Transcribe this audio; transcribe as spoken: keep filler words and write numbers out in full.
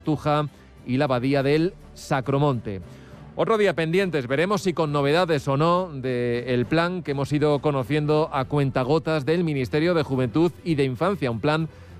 Tuja y la Abadía del Sacromonte. Otro día pendientes, veremos si con novedades o no del plan que hemos ido conociendo a cuentagotas del Ministerio de Juventud y de Infancia, un plan